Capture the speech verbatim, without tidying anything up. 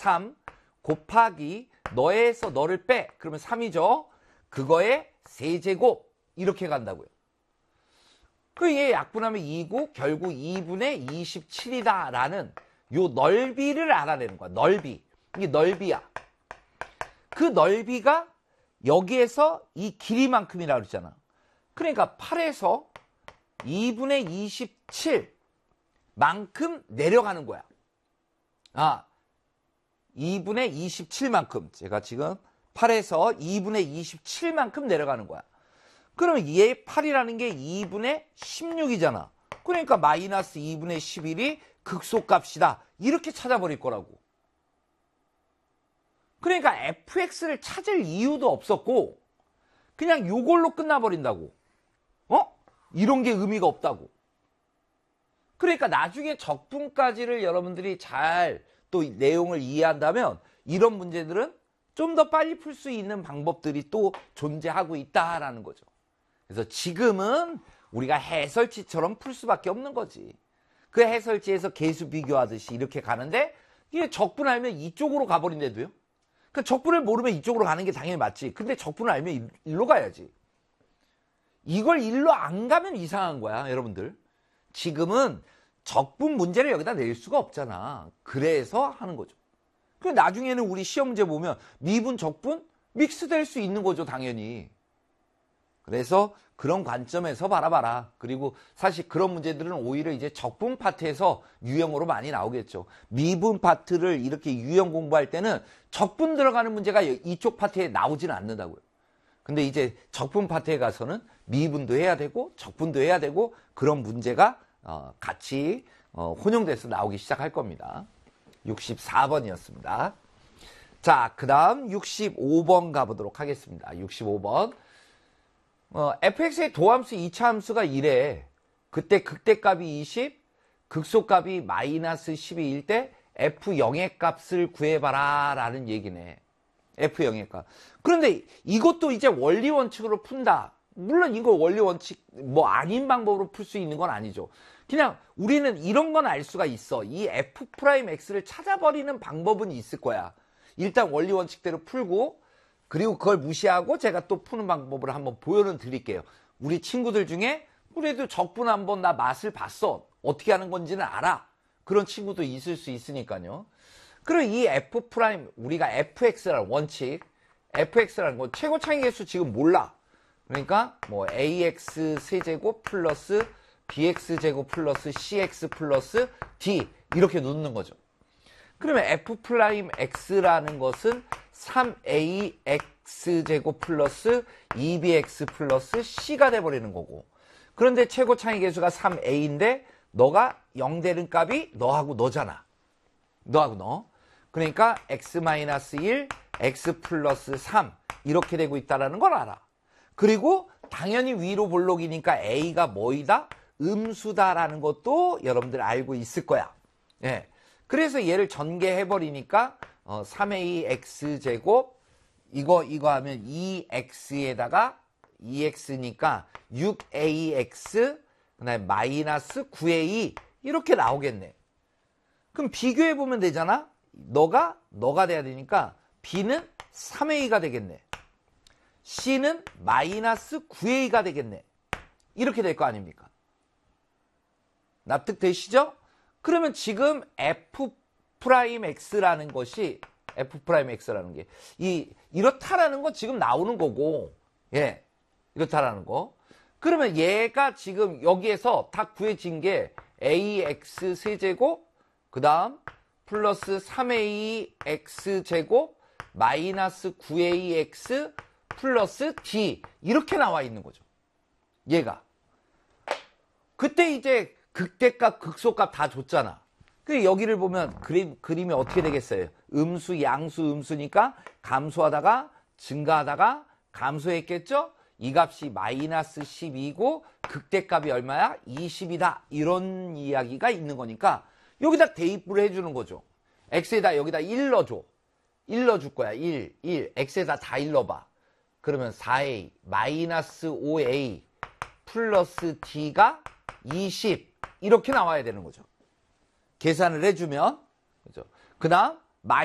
삼 곱하기 너에서 너를 빼. 그러면 삼이죠. 그거의 세제곱. 이렇게 간다고요. 그 얘 약분하면 이고 결국 이분의 이십칠이다 라는 요 넓이를 알아내는 거야. 넓이. 이게 넓이야. 그 넓이가 여기에서 이 길이만큼이라고 그랬잖아. 그러니까 팔에서 이분의 이십칠 만큼 내려가는 거야. 아, 이분의 이십칠만큼. 제가 지금 팔에서 이분의 이십칠만큼 내려가는 거야. 그러면 얘 팔이라는 게 이분의 십육이잖아. 그러니까 마이너스 이분의 십일이 극소값이다. 이렇게 찾아버릴 거라고. 그러니까 에프엑스를 찾을 이유도 없었고 그냥 요걸로 끝나버린다고. 어? 이런 게 의미가 없다고. 그러니까 나중에 적분까지를 여러분들이 잘 또 내용을 이해한다면 이런 문제들은 좀 더 빨리 풀 수 있는 방법들이 또 존재하고 있다라는 거죠. 그래서 지금은 우리가 해설지처럼 풀 수밖에 없는 거지. 그 해설지에서 계수 비교하듯이 이렇게 가는데 이게 적분 알면 이쪽으로 가버린대도요. 그 적분을 모르면 이쪽으로 가는 게 당연히 맞지. 근데 적분을 알면 일로 가야지. 이걸 일로 안 가면 이상한 거야, 여러분들. 지금은 적분 문제를 여기다 낼 수가 없잖아. 그래서 하는 거죠. 그 나중에는 우리 시험 문제 보면 미분, 적분 믹스될 수 있는 거죠, 당연히. 그래서 그런 관점에서 바라봐라. 그리고 사실 그런 문제들은 오히려 이제 적분 파트에서 유형으로 많이 나오겠죠. 미분 파트를 이렇게 유형 공부할 때는 적분 들어가는 문제가 이쪽 파트에 나오지는 않는다고요. 근데 이제 적분 파트에 가서는 미분도 해야 되고 적분도 해야 되고 그런 문제가 어, 같이 어, 혼용돼서 나오기 시작할 겁니다. 육십사 번이었습니다. 자, 그 다음 육십오 번 가보도록 하겠습니다. 육십오 번. 어, 에프엑스의 도함수 이 차 함수가 이래. 그때 극대값이 이십, 극소값이 마이너스 십이일 때 에프 영의 값을 구해봐라 라는 얘기네. 에프 영의 값. 그런데 이것도 이제 원리 원칙으로 푼다. 물론 이거 원리 원칙 뭐 아닌 방법으로 풀 수 있는 건 아니죠. 그냥 우리는 이런 건 알 수가 있어. 이 에프 프라임 엑스를 찾아버리는 방법은 있을 거야. 일단 원리 원칙대로 풀고 그리고 그걸 무시하고 제가 또 푸는 방법을 한번 보여는 드릴게요. 우리 친구들 중에 그래도 적분 한번 나 맛을 봤어. 어떻게 하는 건지는 알아. 그런 친구도 있을 수 있으니까요. 그리고 이 F 프라임 우리가 에프엑스라는 원칙, 에프엑스라는 건 최고 차이계수 지금 몰라. 그러니까 뭐 에이엑스 세제곱 플러스 비엑스제곱 플러스 씨엑스 플러스 D 이렇게 놓는 거죠. 그러면 F 프라임 X라는 것은 삼 에이 엑스제곱 플러스 이 비 엑스 플러스 C가 돼버리는 거고. 그런데 최고 차이 계수가 삼 에이인데 너가 영 되는 값이 너하고 너잖아. 너하고 너. 그러니까 X 마이너스 일, X 플러스 삼 이렇게 되고 있다는 걸 알아. 그리고 당연히 위로 볼록이니까 A가 뭐이다? 음수다라는 것도 여러분들 알고 있을 거야. 예. 그래서 얘를 전개해버리니까 어, 삼 에이 엑스제곱 이거 이거 하면 이 엑스에다가 이 엑스니까 육 에이 엑스 그 다음에 마이너스 구 에이 이렇게 나오겠네. 그럼 비교해보면 되잖아. 너가 너가 돼야 되니까 B는 삼 에이가 되겠네. C는 마이너스 구 에이가 되겠네. 이렇게 될 거 아닙니까? 납득되시죠? 그러면 지금 F 프라임 X라는 것이 F 프라임 X라는 게 이 이렇다라는 거 지금 나오는 거고, 예, 이렇다라는 거. 그러면 얘가 지금 여기에서 다 구해진 게 에이엑스 세제곱 그 다음 플러스 삼 에이 엑스 제곱 마이너스 구 에이 엑스 플러스 D 이렇게 나와 있는 거죠. 얘가 그때 이제 극대값 극소값 다 줬잖아. 그 여기를 보면 그림, 그림이 어떻게 되겠어요? 음수 양수 음수니까 감소하다가 증가하다가 감소했겠죠? 이 값이 마이너스 십이고 극대값이 얼마야? 이십이다. 이런 이야기가 있는 거니까 여기다 대입을 해주는 거죠. x에다 여기다 일 넣어줘. 일 넣어줄 거야. 일, 일. x에다 다 일 넣어봐. 그러면 사 에이 마이너스 오 에이 플러스 d가 이십 이렇게 나와야 되는 거죠. 계산을 해주면 그죠? 그 다음